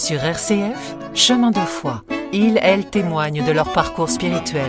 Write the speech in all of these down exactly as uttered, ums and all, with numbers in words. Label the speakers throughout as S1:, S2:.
S1: Sur R C F, Chemin de foi. Ils, elles témoignent de leur parcours spirituel.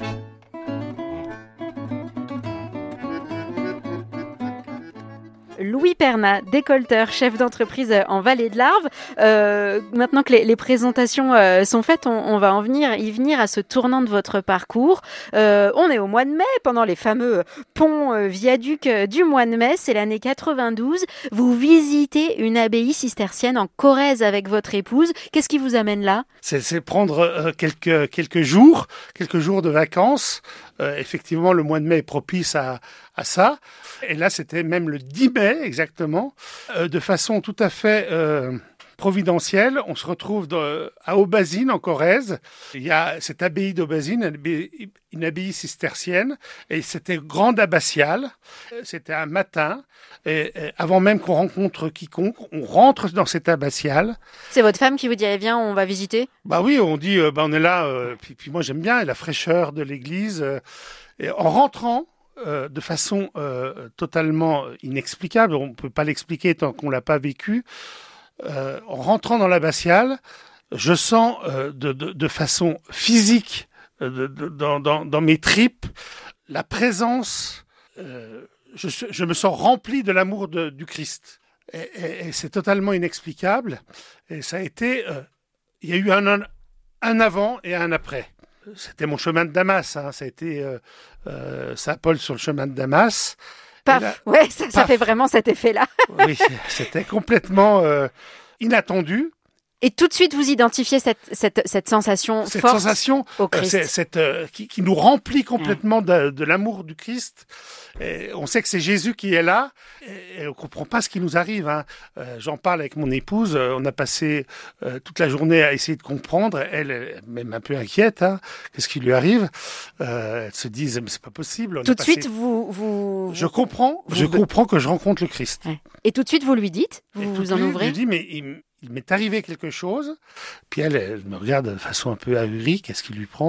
S2: Louis Pernat, décolleteur, chef d'entreprise en Vallée de l'Arve. Euh, maintenant que les, les présentations euh, sont faites, on, on va en venir, y venir à ce tournant de votre parcours. Euh, on est au mois de mai, pendant les fameux ponts euh, viaducs euh, du mois de mai, c'est l'année quatre-vingt-douze. Vous visitez une abbaye cistercienne en Corrèze avec votre épouse. Qu'est-ce qui vous amène là ?
S3: C'est, c'est prendre euh, quelques, quelques jours, quelques jours de vacances. Euh, effectivement, le mois de mai est propice à, à ça. Et là, c'était même le dix mai, exactement, euh, de façon tout à fait euh, providentielle. On se retrouve de, à Aubazine, en Corrèze. Il y a cette abbaye d'Aubazine, une abbaye, une abbaye cistercienne, et c'était grande abbatiale. C'était un matin, et, et avant même qu'on rencontre quiconque, on rentre dans cette abbatiale.
S2: C'est votre femme qui vous dirait, viens, on va visiter ?
S3: Bah oui, on dit, euh, bah on est là, euh, puis, puis moi j'aime bien la fraîcheur de l'église. Euh, et en rentrant, Euh, de façon euh, totalement inexplicable, on ne peut pas l'expliquer tant qu'on ne l'a pas vécu, euh, en rentrant dans l'abbatiale, je sens euh, de, de, de façon physique, euh, de, de, dans, dans, dans mes tripes, la présence, euh, je, je me sens rempli de l'amour de, du Christ. Et, et, et c'est totalement inexplicable. Et ça a été, euh, il y a eu un, un, un avant et un après. C'était mon chemin de Damas, hein. Ça a été euh, euh, Saint-Paul sur le chemin de Damas.
S2: Paf,
S3: là,
S2: ouais, ça, ça
S3: paf.
S2: fait vraiment cet effet-là.
S3: Oui, c'était complètement euh, inattendu.
S2: Et tout de suite, vous identifiez cette, cette, cette sensation
S3: Cette
S2: forte
S3: sensation
S2: au
S3: euh,
S2: Christ.
S3: c'est, cette, euh, qui, qui nous remplit complètement de, de l'amour du Christ. Et on sait que c'est Jésus qui est là et, et on ne comprend pas ce qui nous arrive. Hein. Euh, j'en parle avec mon épouse. Euh, on a passé euh, toute la journée à essayer de comprendre. Elle est même un peu inquiète. Hein. Qu'est-ce qui lui arrive ? euh, Elle se dit, mais c'est pas possible. On
S2: Tout
S3: a
S2: de
S3: passé...
S2: suite, vous... vous
S3: Je comprends,
S2: vous...
S3: je comprends que je rencontre le Christ.
S2: Ouais. Et tout de suite, vous lui dites ? Vous
S3: Et tout
S2: vous
S3: de
S2: en
S3: suite,
S2: ouvrez ?
S3: Je lui dis, mais il, il m'est arrivé quelque chose. Puis elle, elle me regarde de façon un peu ahurie. Qu'est-ce qui lui prend ?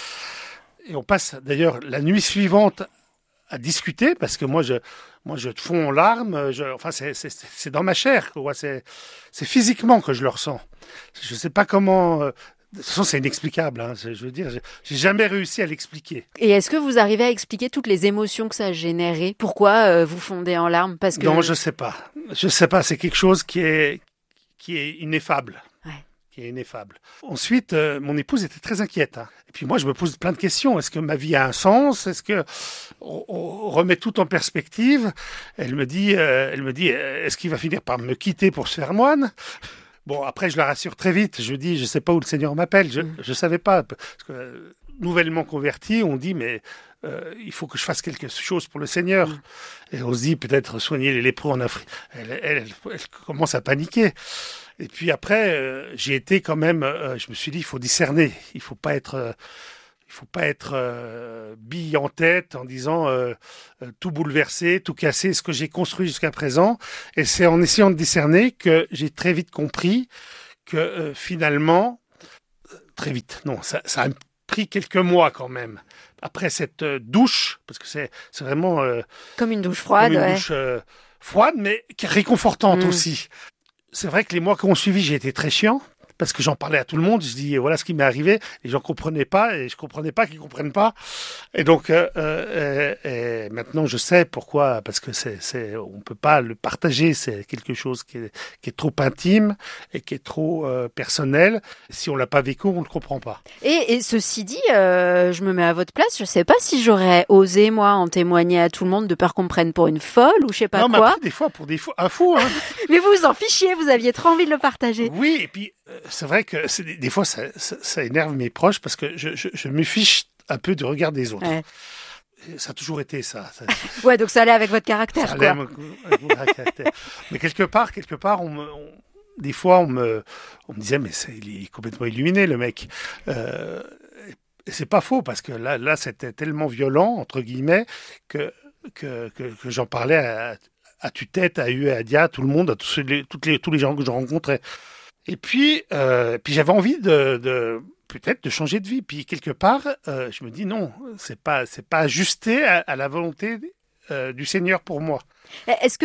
S3: Et on passe d'ailleurs la nuit suivante à discuter, parce que moi, je, moi, je fonds en larmes. Je, enfin, c'est, c'est, c'est dans ma chair, quoi. C'est, c'est physiquement que je le ressens. Je ne sais pas comment... De toute façon, c'est inexplicable. Hein. Je veux dire, j'ai jamais réussi à l'expliquer.
S2: Et est-ce que vous arrivez à expliquer toutes les émotions que ça a généré ? Pourquoi euh, vous fondez en larmes ? Parce que...
S3: Non, je sais pas. Je sais pas. C'est quelque chose qui est qui est ineffable.
S2: Ouais.
S3: Qui est ineffable. Ensuite, euh, mon épouse était très inquiète. Hein. Et puis moi, je me pose plein de questions. Est-ce que ma vie a un sens ? Est-ce que on, on remet tout en perspective ? Elle me dit, euh, elle me dit, est-ce qu'il va finir par me quitter pour se faire moine ? Bon, après, je la rassure très vite. Je dis, je sais pas où le Seigneur m'appelle. Je,
S2: Mmh.
S3: je savais pas. Parce que, euh, nouvellement converti, on dit, mais euh, il faut que je fasse quelque chose pour le Seigneur. Mmh. Et on se dit, peut-être soigner les lépreux en Afrique. Elle, elle, elle, elle commence à paniquer. Et puis après, euh, j'ai été quand même. Euh, je me suis dit, il faut discerner. Il faut pas être. Euh, Il faut pas être euh, bille en tête en disant euh, euh, tout bouleverser, tout casser, ce que j'ai construit jusqu'à présent. Et c'est en essayant de discerner que j'ai très vite compris que euh, finalement, euh, très vite, non, ça, ça a pris quelques mois quand même. Après cette euh, douche, parce que c'est, c'est vraiment... Euh,
S2: comme une douche froide.
S3: Comme une
S2: ouais.
S3: douche euh, froide, mais réconfortante
S2: mmh.
S3: aussi. C'est vrai que les mois qui ont suivi, j'ai été très chiant. Parce que j'en parlais à tout le monde, je dis voilà ce qui m'est arrivé, les gens comprenaient pas et je comprenais pas qu'ils comprennent pas. Et donc euh, euh, et maintenant je sais pourquoi, parce que c'est c'est on peut pas le partager, c'est quelque chose qui est qui est trop intime et qui est trop euh, personnel. Si on l'a pas vécu, on ne le comprend pas.
S2: Et, et ceci dit, euh, je me mets à votre place, je sais pas si j'aurais osé moi en témoigner à tout le monde de peur qu'on me prenne pour une folle ou je sais pas
S3: non,
S2: quoi.
S3: Non, mais après, des fois pour des fous, un fou. Hein.
S2: Mais vous vous en fichiez, vous aviez trop envie de le partager.
S3: Oui, et puis c'est vrai que c'est, des fois, ça, ça, ça énerve mes proches parce que je, je, je me fiche un peu du regard des autres. Ouais. Ça a toujours été ça. ça
S2: ouais, donc ça allait avec votre caractère,
S3: ça
S2: quoi.
S3: Allait avec mon caractère. Mais quelque part, quelque part, on me, on, des fois, on me, on me disait, mais c'est, il est complètement illuminé, le mec. Euh, et c'est pas faux parce que là, là, c'était tellement violent, entre guillemets, que, que, que, que j'en parlais à, à tue-tête, à Hue, à Dia, à tout le monde, à tous les, toutes les, tous les gens que je rencontrais. Et puis, euh, puis j'avais envie de, de peut-être de changer de vie. Puis quelque part, euh, je me dis non, c'est pas c'est pas ajusté à, à la volonté euh, du Seigneur pour moi.
S2: Est-ce que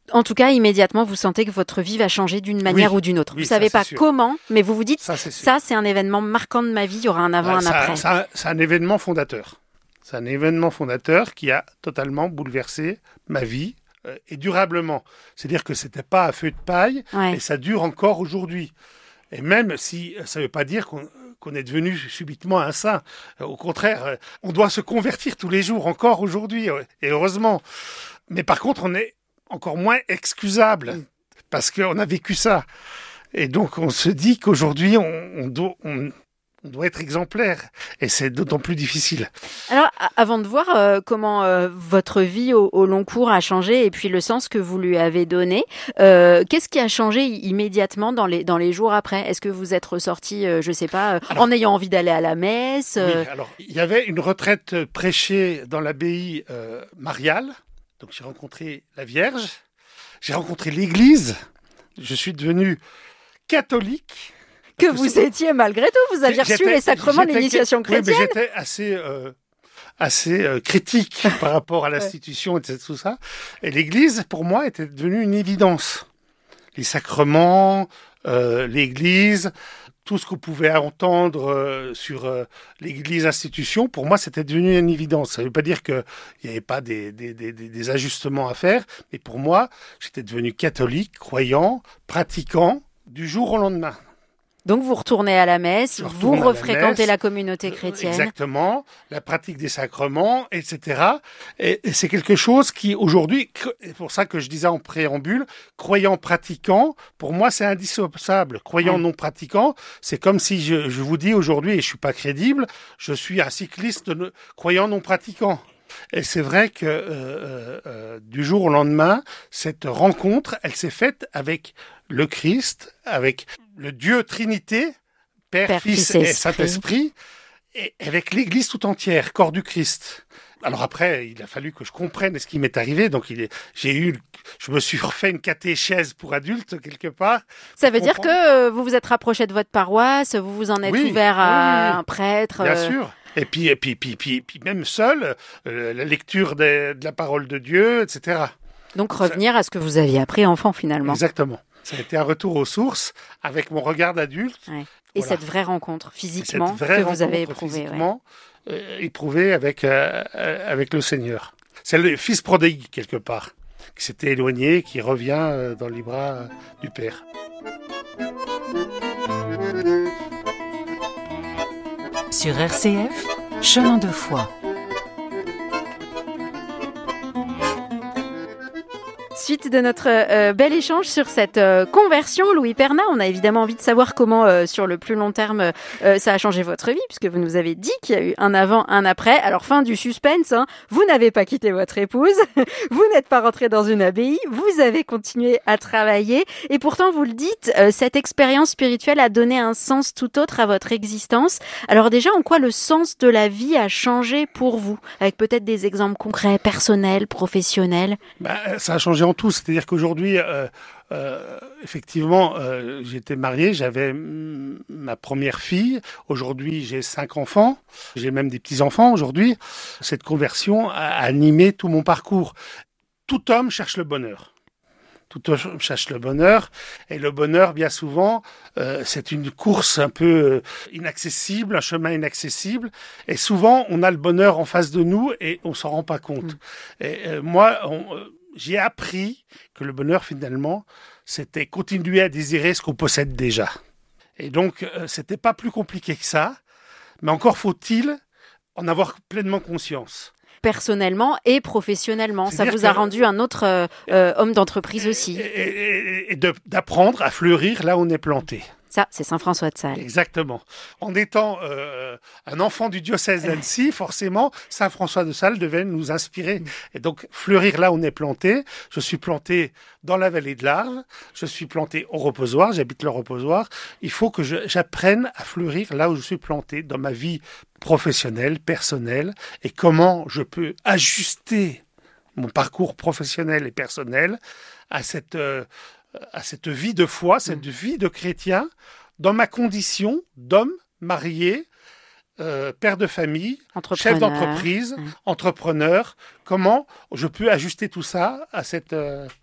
S2: En tout cas, immédiatement, vous sentez que votre vie va changer d'une manière
S3: oui,
S2: ou d'une autre.
S3: oui,
S2: vous savez
S3: ça,
S2: pas
S3: sûr.
S2: comment, mais vous vous dites,
S3: ça, c'est,
S2: ça, c'est un événement marquant de ma vie, il y aura un avant,
S3: ouais,
S2: un
S3: ça,
S2: après.
S3: Ça, c'est un événement fondateur. C'est un événement fondateur qui a totalement bouleversé ma vie euh, et durablement. C'est-à-dire que c'était pas à feu de paille
S2: Ouais.
S3: et ça dure encore aujourd'hui. Et même si ça ne veut pas dire qu'on, qu'on est devenu subitement un saint. Au contraire, on doit se convertir tous les jours, encore aujourd'hui, et heureusement. Mais par contre, on est encore moins excusable parce qu'on a vécu ça. Et donc, on se dit qu'aujourd'hui, on, on, doit, on, on doit être exemplaire. Et c'est d'autant plus difficile.
S2: Alors, a- avant de voir euh, comment euh, votre vie au, au long cours a changé et puis le sens que vous lui avez donné, euh, qu'est-ce qui a changé i- immédiatement dans les, dans les jours après ? Est-ce que vous êtes ressorti, euh, je sais pas, euh,
S3: Alors,
S2: en ayant envie d'aller à la messe euh...
S3: Oui, alors, il y avait une retraite prêchée dans l'abbaye euh, mariale. Donc, j'ai rencontré la Vierge. J'ai rencontré l'Église. Je suis devenu catholique.
S2: Que vous étiez malgré tout, vous aviez reçu
S3: J'étais-
S2: les sacrements de
S3: j'étais-
S2: l'initiation
S3: oui,
S2: chrétienne.
S3: mais j'étais assez, euh, assez euh, critique par rapport à l'institution et tout ça. Et l'Église, pour moi, était devenue une évidence. Les sacrements, euh, l'Église, tout ce qu'on pouvait entendre euh, sur euh, l'Église institution, pour moi, c'était devenu une évidence. Ça ne veut pas dire qu'il n'y avait pas des, des, des, des ajustements à faire, mais pour moi, j'étais devenu catholique, croyant, pratiquant, du jour au lendemain.
S2: Donc vous retournez à la messe,
S3: Je
S2: vous
S3: retourne à la
S2: refréquentez
S3: messe.
S2: la communauté chrétienne.
S3: Exactement, la pratique des sacrements, et cetera. Et, et c'est quelque chose qui, aujourd'hui, c'est pour ça que je disais en préambule, croyant pratiquant, pour moi, c'est indissociable. Croyant
S2: Ouais.
S3: non pratiquant, c'est comme si je, je vous dis aujourd'hui, et je suis pas crédible, je suis un cycliste ne- croyant non pratiquant. Et c'est vrai que euh, euh, euh, du jour au lendemain, cette rencontre, elle s'est faite avec le Christ, avec le Dieu Trinité, Père,
S2: Père,
S3: Fils
S2: Fils
S3: et
S2: et Esprit.
S3: Saint-Esprit, et avec l'Église tout entière, corps du Christ. Alors après, il a fallu que je comprenne ce qui m'est arrivé. Donc il est, j'ai eu, je me suis refait une catéchèse pour adultes quelque part.
S2: Ça veut dire
S3: comprendre.
S2: que euh, vous vous êtes rapproché de votre paroisse, vous vous en êtes
S3: Oui,
S2: ouvert à
S3: oui, oui.
S2: un prêtre.
S3: Bien
S2: euh,
S3: sûr. Et puis, et puis, puis, puis, puis même seul, euh, la lecture des- de la parole de Dieu, et cetera.
S2: Donc revenir à ce que vous aviez appris enfant finalement.
S3: Exactement. Ça a été un retour aux sources avec mon regard d'adulte.
S2: Ouais. Et
S3: Voilà.
S2: cette vraie rencontre
S3: Et
S2: physiquement
S3: cette vraie
S2: que vous avez
S3: rencontre
S2: éprouvée. ouais.
S3: physiquement, euh, éprouvée avec, euh, euh, avec le Seigneur. C'est le fils prodigue, quelque part, qui s'était éloigné, qui revient euh, dans les bras euh, du Père.
S1: Sur R C F, chemin de foi.
S2: Suite de notre euh, bel échange sur cette euh, conversion, Louis Perna, on a évidemment envie de savoir comment, euh, sur le plus long terme, euh, ça a changé votre vie, puisque vous nous avez dit qu'il y a eu un avant, un après. Alors, fin du suspense, hein, vous n'avez pas quitté votre épouse, vous n'êtes pas rentré dans une abbaye, vous avez continué à travailler, et pourtant, vous le dites, euh, cette expérience spirituelle a donné un sens tout autre à votre existence. Alors déjà, en quoi le sens de la vie a changé pour vous, avec peut-être des exemples concrets, personnels, professionnels?
S3: Ben, ça a changé en tout. C'est-à-dire qu'aujourd'hui, euh, euh, effectivement, euh, j'étais marié, j'avais mm, ma première fille. Aujourd'hui, j'ai cinq enfants. J'ai même des petits-enfants aujourd'hui. Cette conversion a animé tout mon parcours. Tout homme cherche le bonheur. Tout homme cherche le bonheur. Et le bonheur, bien souvent, euh, c'est une course un peu euh, inaccessible, un chemin inaccessible. Et souvent, on a le bonheur en face de nous et on s'en rend pas compte. Mmh. Et euh, moi, on, euh, j'ai appris que le bonheur, finalement, c'était continuer à désirer ce qu'on possède déjà. Et donc, euh, c'était pas plus compliqué que ça. Mais encore faut-il en avoir pleinement conscience.
S2: Personnellement et professionnellement. Ça
S3: C'est-à-dire
S2: vous a
S3: que-
S2: rendu un autre euh, euh, homme d'entreprise
S3: Et,
S2: aussi.
S3: et- et- et de- d'apprendre à fleurir là où on est planté.
S2: Ça, c'est Saint François de Sales.
S3: Exactement. En étant euh, un enfant du diocèse d'Annecy, forcément, Saint François de Sales devait nous inspirer. Et donc, fleurir là où on est planté. Je suis planté dans la vallée de l'Arve. Je suis planté au reposoir. J'habite le reposoir. Il faut que je- j'apprenne à fleurir là où je suis planté dans ma vie professionnelle, personnelle. Et comment je peux ajuster mon parcours professionnel et personnel à cette... euh, à cette vie de foi, cette vie de chrétien, dans ma condition d'homme marié, euh, père de famille, chef d'entreprise,
S2: Mmh.
S3: entrepreneur. Comment je peux ajuster tout ça à cette, euh,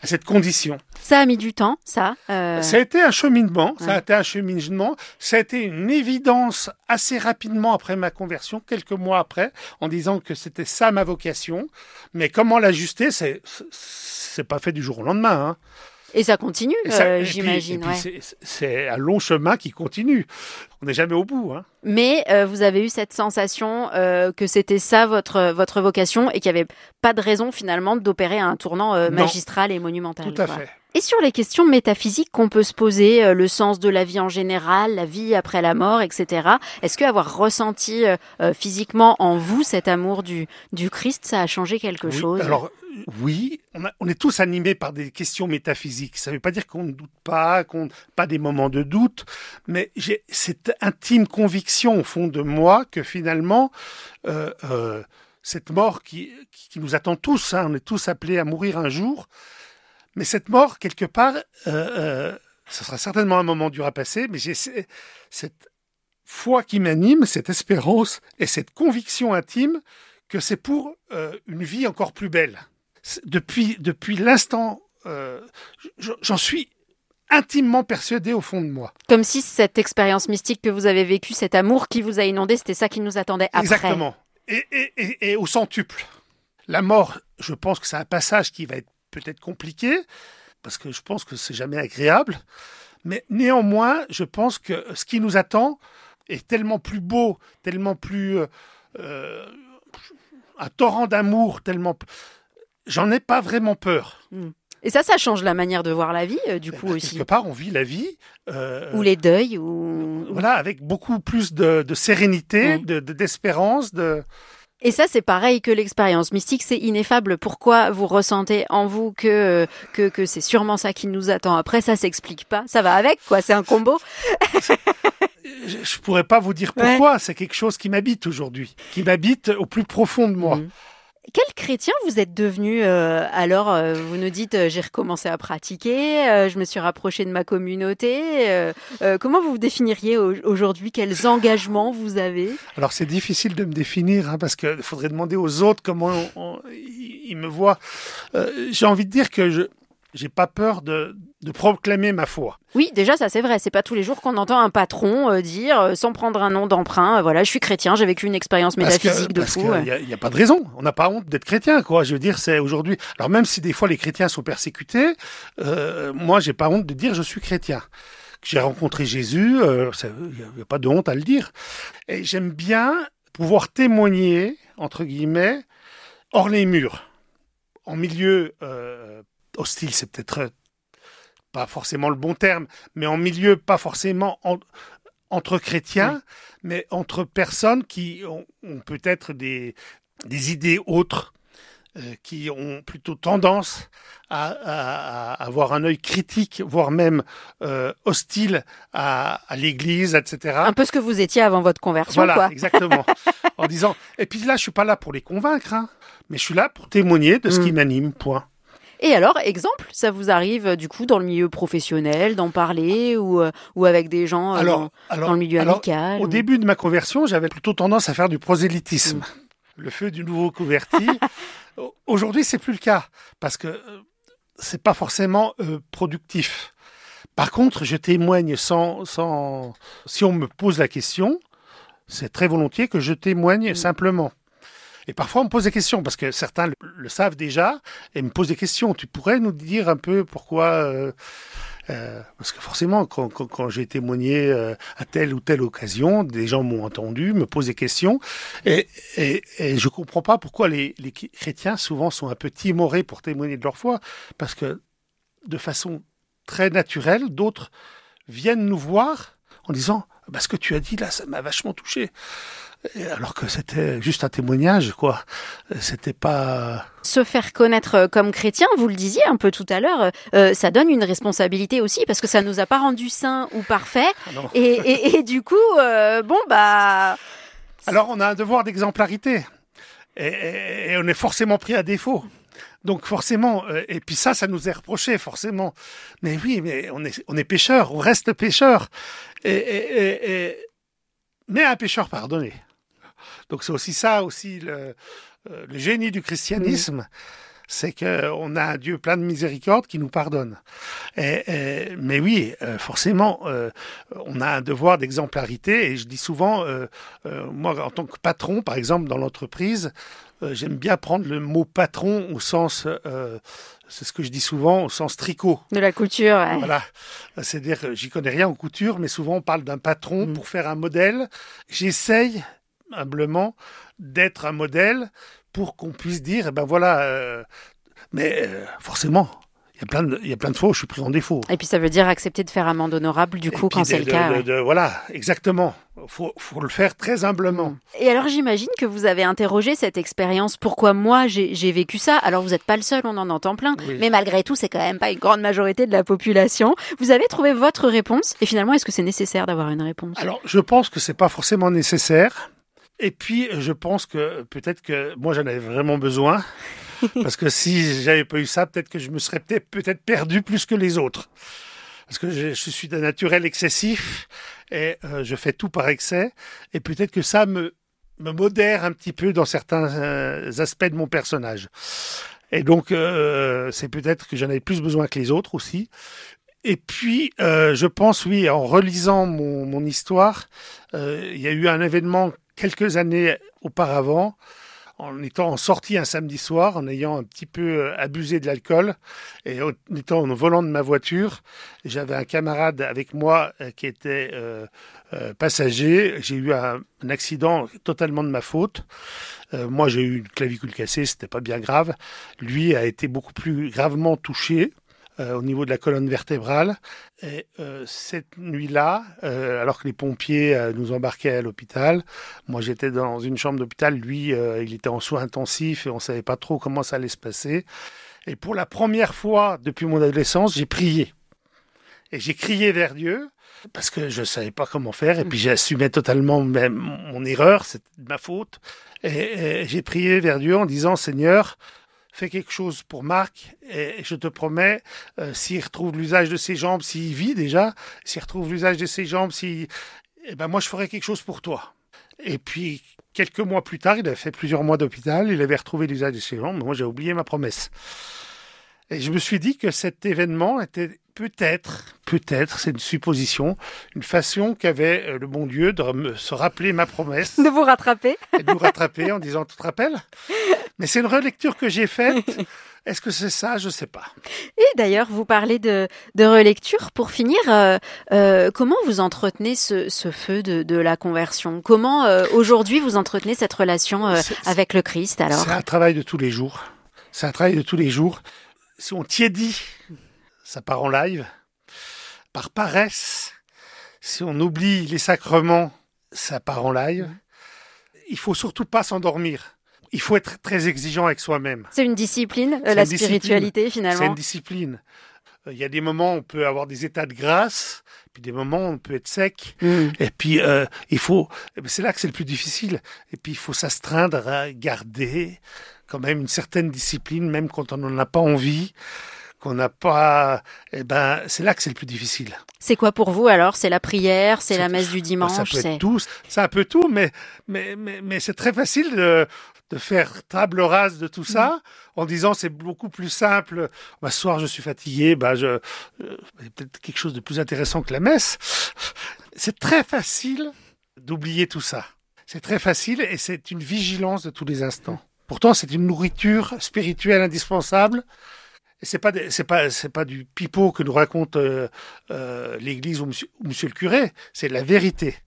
S3: à cette condition.
S2: Ça a mis du temps, ça euh...
S3: Ça a été un cheminement,
S2: ouais.
S3: ça a été un cheminement, ça a été une évidence assez rapidement après ma conversion, quelques mois après, en disant que c'était ça ma vocation. Mais comment l'ajuster, c'est, c'est pas fait du jour au lendemain, hein.
S2: Et ça continue,
S3: et ça,
S2: euh,
S3: et
S2: j'imagine.
S3: Puis, et puis
S2: ouais.
S3: c'est, c'est un long chemin qui continue. On n'est jamais au bout, hein.
S2: Mais euh, vous avez eu cette sensation euh, que c'était ça votre votre vocation et qu'il n'y avait pas de raison finalement d'opérer un tournant euh, magistral et monumental.
S3: Tout à
S2: quoi.
S3: fait.
S2: Et sur les questions métaphysiques qu'on peut se poser, euh, le sens de la vie en général, la vie après la mort, et cetera. Est-ce qu'avoir ressenti euh, euh, physiquement en vous cet amour du du Christ, ça a changé quelque
S3: oui,
S2: chose?
S3: Alors oui, on, a, on est tous animés par des questions métaphysiques. Ça ne veut pas dire qu'on ne doute pas, qu'on pas des moments de doute, mais j'ai cette intime conviction au fond de moi que finalement euh, euh, cette mort qui, qui nous attend tous, hein, on est tous appelés à mourir un jour. Mais cette mort, quelque part, euh, euh, ça sera certainement un moment dur à passer, mais j'ai cette foi qui m'anime, cette espérance et cette conviction intime que c'est pour euh, une vie encore plus belle. Depuis, depuis l'instant, euh, j'en suis intimement persuadé au fond de moi.
S2: Comme si cette expérience mystique que vous avez vécue, cet amour qui vous a inondé, c'était ça qui nous attendait après.
S3: Exactement. Et, et, et, et au centuple. La mort, je pense que c'est un passage qui va être peut-être compliqué, parce que je pense que c'est jamais agréable, mais néanmoins, je pense que ce qui nous attend est tellement plus beau, tellement plus... Euh, un torrent d'amour, tellement... J'en ai pas vraiment peur.
S2: Et ça, ça change la manière de voir la vie, euh, du coup,
S3: ben,
S2: aussi.
S3: Quelque part, on vit la vie... Euh,
S2: ou les deuils, ou...
S3: Voilà, avec beaucoup plus de, de sérénité,
S2: oui.
S3: de, de, d'espérance, de...
S2: Et ça, c'est pareil que l'expérience mystique, c'est ineffable. Pourquoi vous ressentez en vous que que, que c'est sûrement ça qui nous attend après? Ça s'explique pas. Ça va avec, quoi. C'est un combo.
S3: Je, je pourrais pas vous dire pourquoi. Ouais. C'est quelque chose qui m'habite aujourd'hui, qui m'habite au plus profond de moi.
S2: Mmh. Quel chrétien vous êtes devenu euh, alors euh, vous nous dites euh, j'ai recommencé à pratiquer, euh, je me suis rapproché de ma communauté. Euh, euh, comment vous vous définiriez au- aujourd'hui? Quels engagements vous avez?
S3: Alors c'est difficile de me définir hein, parce qu'il faudrait demander aux autres comment on, on, ils me voient. Euh, j'ai envie de dire que je j'ai pas peur de, de proclamer ma foi.
S2: Oui, déjà ça c'est vrai. C'est pas tous les jours qu'on entend un patron euh, dire euh, sans prendre un nom d'emprunt. Euh, voilà, je suis chrétien, j'ai vécu une expérience métaphysique de
S3: parce
S2: fou.
S3: Parce qu'il
S2: ouais.
S3: n'y a, a pas de raison. On n'a pas honte d'être chrétien, quoi. Je veux dire, c'est aujourd'hui. Alors même si des fois les chrétiens sont persécutés, euh, moi j'ai pas honte de dire je suis chrétien. J'ai rencontré Jésus, il euh, n'y a, a pas de honte à le dire. Et j'aime bien pouvoir témoigner entre guillemets hors les murs, en milieu euh, hostile, c'est peut-être pas forcément le bon terme, mais en milieu pas forcément en, entre chrétiens, oui. mais entre personnes qui ont, ont peut-être des, des idées autres, euh, qui ont plutôt tendance à, à, à avoir un œil critique, voire même euh, hostile à, à l'Église, et cetera.
S2: Un peu ce que vous étiez avant votre conversion,
S3: voilà,
S2: quoi.
S3: Exactement. En disant, et puis là, je suis pas là pour les convaincre, hein, mais je suis là pour témoigner de ce mmh. qui m'anime, point.
S2: Et alors, exemple, ça vous arrive du coup dans le milieu professionnel d'en parler ou, euh, ou avec des gens euh, alors, dans, alors, dans le milieu
S3: alors,
S2: amical
S3: Au
S2: ou...
S3: début de ma conversion, j'avais plutôt tendance à faire du prosélytisme. Mmh. Le feu du nouveau converti. Aujourd'hui, c'est plus le cas parce que euh, c'est pas forcément euh, productif. Par contre, je témoigne sans, sans... Si on me pose la question, c'est très volontiers que je témoigne mmh. simplement. Et parfois, on me pose des questions, parce que certains le, le savent déjà, et me posent des questions. Tu pourrais nous dire un peu pourquoi... Euh, euh, parce que forcément, quand, quand, quand j'ai témoigné euh, à telle ou telle occasion, des gens m'ont entendu, me posent des questions, et, et, et je comprends pas pourquoi les, les chrétiens, souvent, sont un peu timorés pour témoigner de leur foi, parce que, de façon très naturelle, d'autres viennent nous voir en disant bah, « ce que tu as dit là, ça m'a vachement touché ». Alors que c'était juste un témoignage, quoi. C'était pas...
S2: Se faire connaître comme chrétien, vous le disiez un peu tout à l'heure, euh, ça donne une responsabilité aussi, parce que ça nous a pas rendu saints ou parfaits. Ah et, et, et du coup, euh, bon, bah...
S3: Alors, on a un devoir d'exemplarité. Et, et, et on est forcément pris à défaut. Donc forcément, euh, et puis ça, ça nous est reproché, forcément. Mais oui, mais on est, on est pécheurs, on reste pécheurs. Et, et, et, et... Mais un pécheur pardonné. Donc c'est aussi ça, aussi le, euh, le génie du christianisme. c'est qu'on a un Dieu plein de miséricorde qui nous pardonne. Et, et, mais oui, euh, forcément, euh, on a un devoir d'exemplarité. Et je dis souvent, euh, euh, moi, en tant que patron, par exemple, dans l'entreprise, euh, j'aime bien prendre le mot patron au sens, euh, c'est ce que je dis souvent, au sens tricot.
S2: De la couture. Ouais.
S3: Voilà. C'est-à-dire, j'y connais rien en couture, mais souvent on parle d'un patron mmh. pour faire un modèle. J'essaye, humblement, d'être un modèle pour qu'on puisse dire, eh ben voilà, euh, mais euh, forcément, il y a plein de, il y a plein de fois où je suis pris en défaut.
S2: Et puis ça veut dire accepter de faire amende honorable, du coup, quand
S3: de,
S2: c'est le
S3: de,
S2: cas.
S3: De,
S2: ouais.
S3: de, voilà, exactement. Faut, faut le faire très humblement.
S2: Et alors j'imagine que vous avez interrogé cette expérience. Pourquoi moi j'ai, j'ai vécu ça? Alors vous n'êtes pas le seul, on en entend plein. Oui. Mais malgré tout, c'est quand même pas une grande majorité de la population. Vous avez trouvé votre réponse. Et finalement, est-ce que c'est nécessaire d'avoir une réponse?
S3: Alors je pense que c'est pas forcément nécessaire. Et puis, je pense que peut-être que moi, j'en avais vraiment besoin. Parce que si j'avais pas eu ça, peut-être que je me serais peut-être, peut-être perdu plus que les autres. Parce que je, je suis d'un naturel excessif et euh, je fais tout par excès. Et peut-être que ça me, me modère un petit peu dans certains euh, aspects de mon personnage. Et donc, euh, c'est peut-être que j'en avais plus besoin que les autres aussi. Et puis, euh, je pense, oui, en relisant mon, mon histoire, euh, il y a eu un événement quelques années auparavant, en étant en sortie un samedi soir, en ayant un petit peu abusé de l'alcool et en étant au volant de ma voiture, j'avais un camarade avec moi qui était euh, euh, passager. J'ai eu un, un accident totalement de ma faute. Euh, moi, j'ai eu une clavicule cassée, c'était pas bien grave. Lui a été beaucoup plus gravement touché. Euh, au niveau de la colonne vertébrale. Et euh, cette nuit-là, euh, alors que les pompiers euh, nous embarquaient à l'hôpital, moi j'étais dans une chambre d'hôpital, lui euh, il était en soins intensifs et on ne savait pas trop comment ça allait se passer. Et pour la première fois depuis mon adolescence, j'ai prié. Et j'ai crié vers Dieu parce que je ne savais pas comment faire et puis j'assumais totalement même mon erreur, c'était de ma faute. Et, et j'ai prié vers Dieu en disant « Seigneur, fais quelque chose pour Marc et je te promets, euh, s'il retrouve l'usage de ses jambes, s'il vit déjà, s'il retrouve l'usage de ses jambes, si, eh ben moi je ferai quelque chose pour toi. » Et puis, quelques mois plus tard, il avait fait plusieurs mois d'hôpital, il avait retrouvé l'usage de ses jambes, mais moi j'ai oublié ma promesse. Et je me suis dit que cet événement était peut-être, peut-être, c'est une supposition, une façon qu'avait le bon Dieu de me, se rappeler ma promesse.
S2: De vous rattraper.
S3: Et de nous rattraper en disant, tu te rappelles ? Mais c'est une relecture que j'ai faite. Est-ce que c'est ça ? Je ne sais pas.
S2: Et d'ailleurs, vous parlez de, de relecture. Pour finir, euh, euh, comment vous entretenez ce, ce feu de, de la conversion ? Comment, euh, aujourd'hui, vous entretenez cette relation euh, avec le Christ alors ?
S3: C'est un travail de tous les jours. C'est un travail de tous les jours. Si on tiédit, ça part en live. Par paresse, si on oublie les sacrements, ça part en live. Il faut surtout pas s'endormir. Il faut être très exigeant avec soi-même.
S2: C'est une discipline, euh, la
S3: une
S2: spiritualité
S3: discipline.
S2: finalement.
S3: C'est une discipline. Il y a des moments où on peut avoir des états de grâce, puis des moments où on peut être sec. Mm. Et puis, euh, il faut, c'est là que c'est le plus difficile. Et puis, il faut s'astreindre à garder quand même une certaine discipline, même quand on n'en a pas envie, qu'on n'a pas, eh ben, c'est là que c'est le plus difficile.
S2: C'est quoi pour vous alors ? C'est la prière, c'est, c'est la messe du dimanche.
S3: Ça peut
S2: c'est...
S3: être tout, c'est un peu tout, mais mais mais mais c'est très facile de de faire table rase de tout ça mmh. en disant c'est beaucoup plus simple. Bah, ce soir je suis fatigué, bah je euh, peut-être quelque chose de plus intéressant que la messe. C'est très facile d'oublier tout ça. C'est très facile et c'est une vigilance de tous les instants. Pourtant c'est une nourriture spirituelle indispensable. Et c'est pas des, c'est pas c'est pas du pipeau que nous raconte euh, euh, l'Église ou monsieur, ou monsieur le curé. C'est la vérité.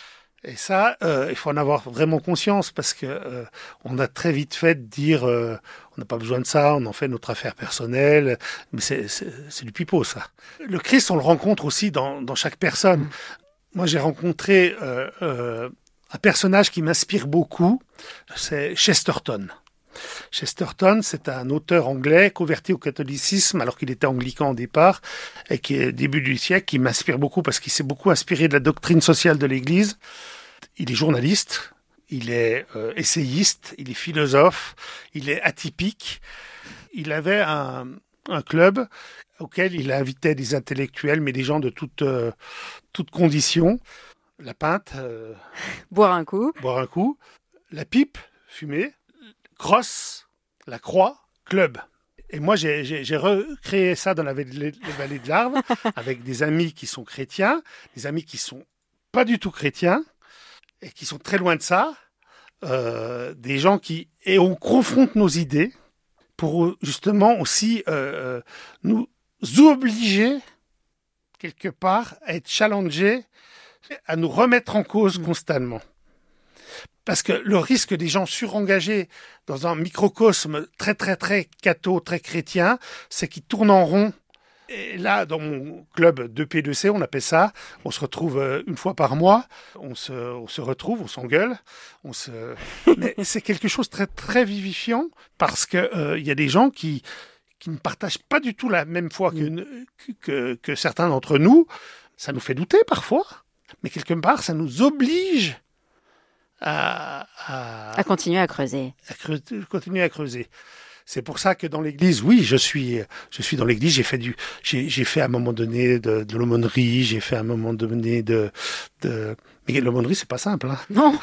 S3: Et ça, euh, il faut en avoir vraiment conscience parce que euh, on a très vite fait de dire euh, on n'a pas besoin de ça, on en fait notre affaire personnelle, mais c'est, c'est, c'est du pipeau ça. Le Christ, on le rencontre aussi dans, dans chaque personne. Mmh. Moi, j'ai rencontré euh, euh, un personnage qui m'inspire beaucoup, c'est Chesterton. Chesterton, c'est un auteur anglais converti au catholicisme alors qu'il était anglican au départ et qui est début du siècle, qui m'inspire beaucoup parce qu'il s'est beaucoup inspiré de la doctrine sociale de l'Église. Il est journaliste, il est euh, essayiste, il est philosophe, il est atypique. Il avait un, un club auquel il invitait des intellectuels, mais des gens de toutes euh, toutes conditions. La pinte, euh,
S2: boire un coup,
S3: boire un coup, la pipe, fumer. Crosse, la croix, club. Et moi, j'ai, j'ai, j'ai recréé ça dans la vallée de l'Arve avec des amis qui sont chrétiens, des amis qui sont pas du tout chrétiens et qui sont très loin de ça, euh, des gens qui et on confronte nos idées pour justement aussi euh, nous obliger quelque part à être challengés, à nous remettre en cause constamment. Parce que le risque des gens surengagés dans un microcosme très, très, très catho, très chrétien, c'est qu'ils tournent en rond. Et là, dans mon club deux P deux C, on appelle ça, on se retrouve une fois par mois, on se, on se retrouve, on s'engueule, on se... mais c'est quelque chose de très, très vivifiant parce qu'il euh, y a des gens qui, qui ne partagent pas du tout la même foi que, que, que certains d'entre nous. Ça nous fait douter parfois, mais quelque part, ça nous oblige À, à,
S2: à continuer à creuser.
S3: À creuser, continuer à creuser. C'est pour ça que dans l'église, oui, je suis, je suis dans l'église. J'ai fait du, j'ai, j'ai fait à un moment donné de, de l'aumônerie. J'ai fait à un moment donné de, de. Mais l'aumônerie, c'est pas simple, hein.
S2: Non.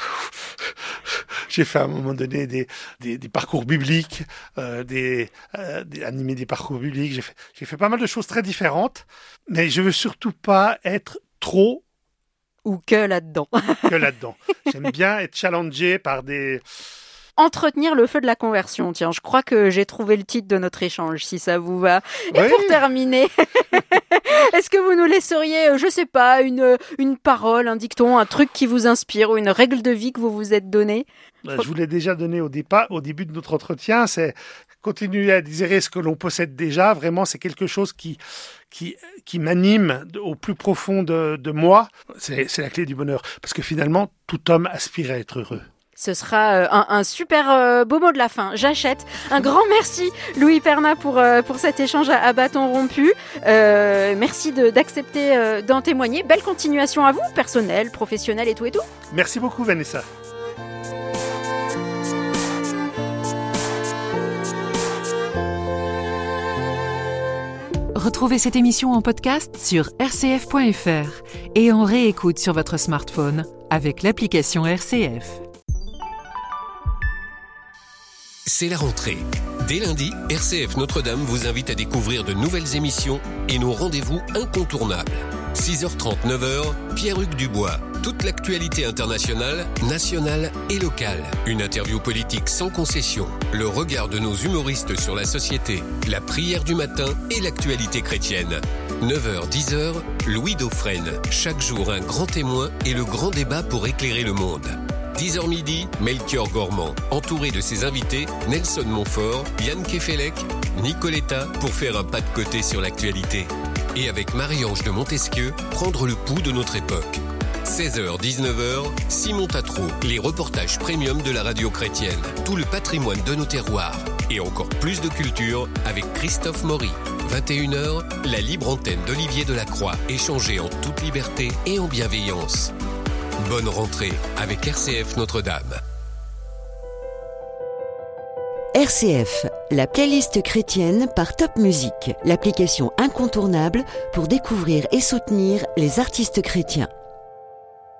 S3: J'ai fait à un moment donné des, des, des parcours bibliques, euh, des, euh, des, animer des parcours bibliques. J'ai fait, j'ai fait pas mal de choses très différentes, mais je veux surtout pas être trop.
S2: Ou que là-dedans.
S3: que là-dedans. J'aime bien être challengé par des...
S2: Entretenir le feu de la conversion. Tiens, je crois que j'ai trouvé le titre de notre échange, si ça vous va. Et oui. Pour terminer, est-ce que vous nous laisseriez, je sais pas, une, une parole, un dicton, un truc qui vous inspire ou une règle de vie que vous vous êtes donnée ?
S3: Je vous l'ai déjà donné au départ, au début de notre entretien, c'est continuer à désirer ce que l'on possède déjà. Vraiment, c'est quelque chose qui, qui, qui m'anime au plus profond de, de moi. C'est, c'est la clé du bonheur. Parce que finalement, tout homme aspire à être heureux.
S2: Ce sera un, un super euh, beau mot de la fin. J'achète. Un grand merci, Louis Perna, pour, euh, pour cet échange à, à bâton rompu. Euh, merci de, d'accepter euh, d'en témoigner. Belle continuation à vous, personnel, professionnel et tout et tout.
S3: Merci beaucoup, Vanessa.
S1: Retrouvez cette émission en podcast sur r c f point f r et en réécoute sur votre smartphone avec l'application R C F.
S4: C'est la rentrée. Dès lundi, R C F Notre-Dame vous invite à découvrir de nouvelles émissions et nos rendez-vous incontournables. six heures trente, neuf heures, Pierre-Hugues Dubois. Toute l'actualité internationale, nationale et locale. Une interview politique sans concession. Le regard de nos humoristes sur la société. La prière du matin et l'actualité chrétienne. neuf heures, dix heures, Louis Dauphren. Chaque jour un grand témoin et le grand débat pour éclairer le monde. dix heures midi, Melchior Gormand. Entouré de ses invités, Nelson Montfort, Yann Kefelec, Nicoletta pour faire un pas de côté sur l'actualité. Et avec Marie-Ange de Montesquieu, prendre le pouls de notre époque. seize heures, dix-neuf heures, Simon Tatro, les reportages premium de la radio chrétienne. Tout le patrimoine de nos terroirs. Et encore plus de culture avec Christophe Maury. vingt et une heures, la libre antenne d'Olivier Delacroix. Échangée en toute liberté et en bienveillance. Bonne rentrée avec R C F Notre-Dame.
S5: R C F, la playlist chrétienne par Top Music, l'application incontournable pour découvrir et soutenir les artistes chrétiens.